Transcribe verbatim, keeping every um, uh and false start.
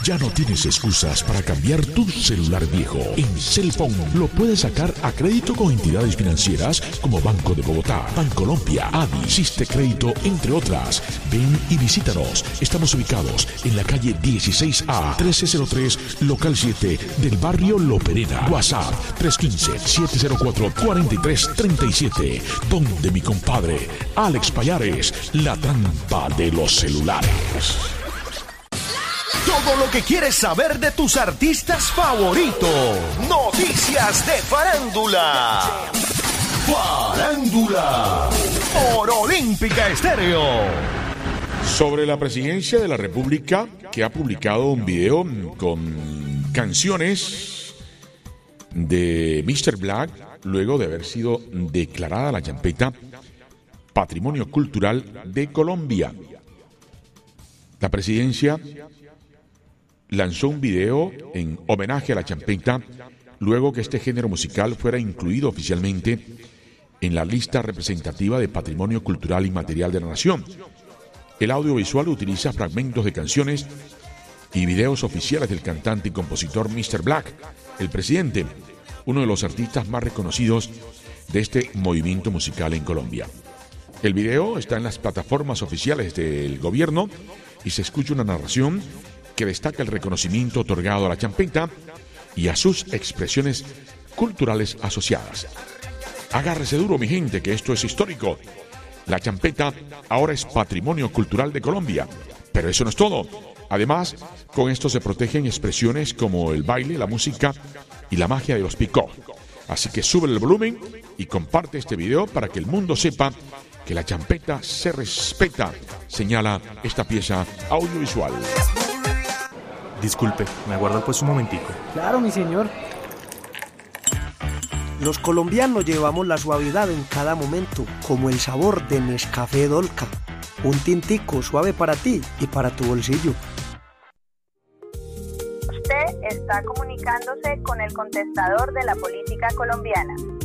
Ya no tienes excusas para cambiar tu celular viejo. En Cellphone lo puedes sacar a crédito con entidades financieras como Banco de Bogotá, Bancolombia, A D I, Siste Crédito, entre otras. Ven y visítanos. Estamos ubicados en la calle dieciséis A, trece cero tres, local siete del barrio Lo Perena. WhatsApp tres uno cinco, siete cero cuatro, cuatro tres tres siete. Donde mi compadre Alex Payares, la trampa de los celulares. Todo lo que quieres saber de tus artistas favoritos. Noticias de farándula. Farándula. Por Olímpica Estéreo. Sobre la presidencia de la República, que ha publicado un video con canciones de mister Black, luego de haber sido declarada la champeta Patrimonio Cultural de Colombia. La presidencia lanzó un video en homenaje a la champeta luego que este género musical fuera incluido oficialmente en la lista representativa de Patrimonio Cultural Inmaterial de la Nación. El audiovisual utiliza fragmentos de canciones y videos oficiales del cantante y compositor mister Black, el presidente, uno de los artistas más reconocidos de este movimiento musical en Colombia. El video está en las plataformas oficiales del gobierno y se escucha una narración que destaca el reconocimiento otorgado a la champeta y a sus expresiones culturales asociadas. Agárrese duro, mi gente, que esto es histórico. La champeta ahora es Patrimonio Cultural de Colombia, pero eso no es todo. Además, con esto se protegen expresiones como el baile, la música y la magia de los picó. Así que sube el volumen y comparte este video para que el mundo sepa que la champeta se respeta, señala esta pieza audiovisual. Disculpe, ¿me aguarda pues un momentico? Claro, mi señor. Los colombianos llevamos la suavidad en cada momento, como el sabor de Nescafé Dolca. Un tintico suave para ti y para tu bolsillo. Usted está comunicándose con el contestador de la política colombiana.